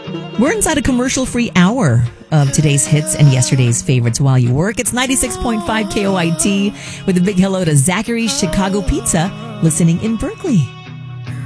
We're inside a commercial-free hour of today's hits and yesterday's favorites while you work. It's 96.5 KOIT with a big hello to Zachary's Chicago Pizza listening in Berkeley.